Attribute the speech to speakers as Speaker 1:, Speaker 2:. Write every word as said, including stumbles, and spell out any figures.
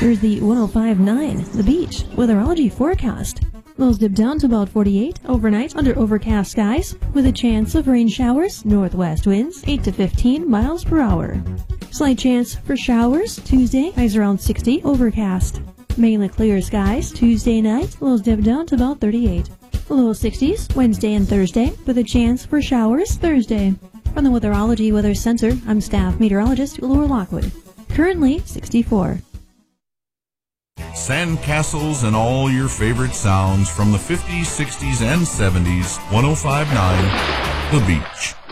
Speaker 1: Here's the one oh five point nine, The Beach, weatherology forecast. Lows dip down to about forty-eight overnight under overcast skies, with a chance of rain showers, northwest winds eight to fifteen miles per hour. Slight chance for showers Tuesday, highs around sixty, overcast. Mainly clear skies Tuesday night, lows dip down to about thirty-eight. Low sixties Wednesday and Thursday, with a chance for showers Thursday. From the Weatherology Weather Center, I'm staff meteorologist Laura Lockwood. Currently sixty-four.
Speaker 2: Sandcastles and all your favorite sounds from the fifties, sixties, and seventies. one oh five point nine The Beach.